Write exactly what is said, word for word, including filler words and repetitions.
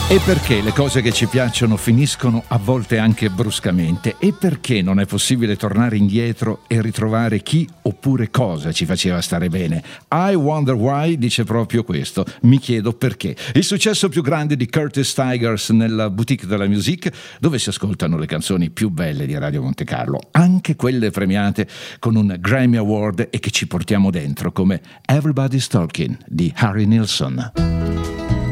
E perché le cose che ci piacciono finiscono a volte anche bruscamente? E perché non è possibile tornare indietro e ritrovare chi oppure cosa ci faceva stare bene? I Wonder Why dice proprio questo. Mi chiedo perché. Il successo più grande di Curtis Tigers nella boutique della musique, dove si ascoltano le canzoni più belle di Radio Monte Carlo, anche quelle premiate con un Grammy Award e che ci portiamo dentro, come Everybody's Talking di Harry Nilsson.